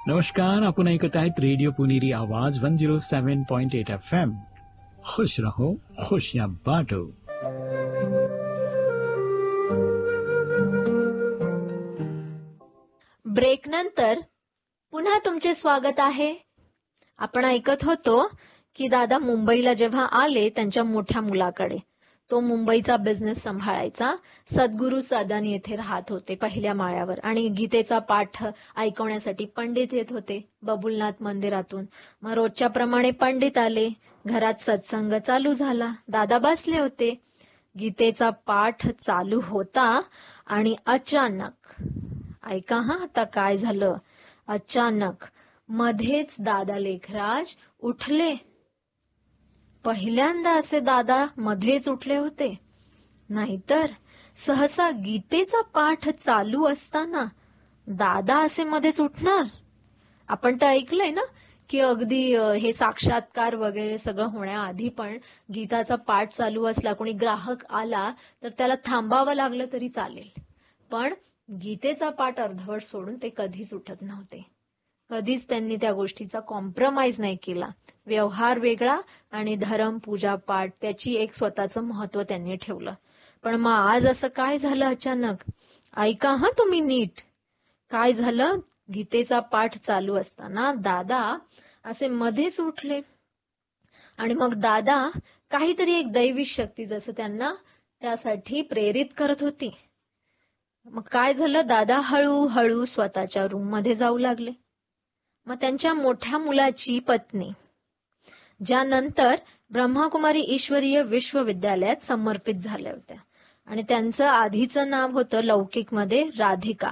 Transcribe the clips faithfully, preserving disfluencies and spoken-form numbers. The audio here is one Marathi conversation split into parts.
नमस्कार, आपण ऐकत आहेत रेडिओ पुनेरी आवाज वन झिरो सेवन पॉइंट एट एफ एम. खुश रहो, खुशियां बांटो. ब्रेक नंतर पुन्हा तुमचे स्वागत आहे. आपण ऐकत होतो की दादा मुंबईला जेव्हा आले त्यांच्या मोठ्या मुलाकडे, तो मुंबईचा बिझनेस सांभाळायचा. सद्गुरू सदन येथे राहत होते पहिल्या माळ्यावर आणि गीतेचा पाठ ऐकवण्यासाठी पंडित येत होते बबुलनाथ मंदिरातून. मग रोजच्या प्रमाणे पंडित आले, घरात सत्संग चालू झाला. दादा बसले होते, गीतेचा पाठ चालू होता आणि अचानक, ऐका हा आता काय झालं. अचानक मध्येच दादा लेखराज उठले. पहिल्यांदा असे दादा मध्येच उठले होते. नाहीतर सहसा गीतेचा पाठ चालू असताना दादा असे मध्येच उठणार. आपण तर ऐकलंय ना की अगदी हे साक्षात्कार वगैरे सगळं होण्याआधी पण गीताचा पाठ चालू असला, कोणी ग्राहक आला तर त्याला थांबावं लागलं तरी चालेल, पण गीतेचा पाठ अर्धवट सोडून ते कधीच उठत नव्हते. कधीच त्यांनी त्या गोष्टीचा कॉम्प्रोमाइज नाही केला. व्यवहार वेगळा आणि धर्म पूजा पाठ त्याची एक स्वतःचं महत्व त्यांनी ठेवलं. पण मग आज असं काय झालं अचानक, ऐका हा तुम्ही नीट. काय झालं, गीतेचा पाठ चालू असताना दादा असे मध्येच उठले आणि मग दादा काहीतरी एक दैवी शक्ती जसं त्यांना त्यासाठी प्रेरित करत होती. मग काय झालं, दादा हळूहळू स्वतःच्या रूम मध्ये जाऊ लागले. मग त्यांच्या मोठ्या मुलाची पत्नी, ज्या नंतर ब्रह्माकुमारी ईश्वरीय विश्वविद्यालयात समर्पित झाल्या होत्या आणि त्यांचं आधीचं नाव होतं लौकिकमध्ये राधिका,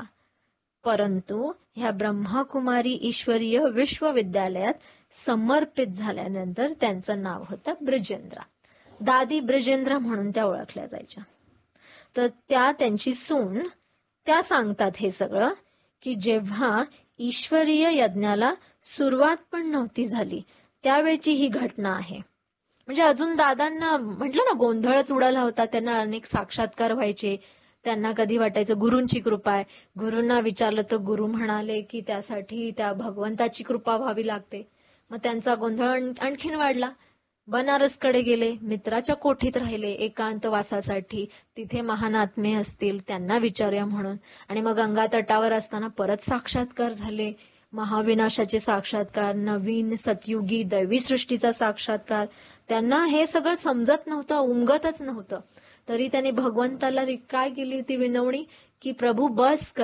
परंतु ह्या ब्रह्माकुमारी ईश्वरीय विश्वविद्यालयात समर्पित झाल्यानंतर त्यांचं नाव होतं ब्रिजेंद्रा. दादी ब्रिजेंद्रा म्हणून त्या ओळखल्या जायच्या. तर त्या त्यांची सून त्या सांगतात हे सगळं की जेव्हा ईश्वरीय यज्ञाला सुरुवात पण नव्हती झाली त्यावेळची ही घटना आहे. म्हणजे अजून दादांना म्हटलं ना गोंधळच उडाला होता. त्यांना अनेक साक्षात्कार व्हायचे. त्यांना कधी वाटायचं गुरूंची कृपा आहे. गुरूंना विचारलं तर गुरु म्हणाले की त्यासाठी त्या भगवंताची कृपा व्हावी लागते. मग त्यांचा गोंधळ आणखीन वाढला. बनारसकडे गेले, मित्राच्या कोठीत राहिले एकांत वासासाठी. तिथे महान आत्मे असतील त्यांना विचारूया म्हणून. आणि मग गंगा तटावर असताना परत साक्षात्कार झाले. महाविनाशाचे साक्षात्कार, नवीन सतयुगी दैवी सृष्टीचा साक्षात्कार. त्यांना हे सगळं समजत नव्हतं, उमगतच नव्हतं. तरी त्याने भगवंताला काय केली होती विनवणी की प्रभू बस कर.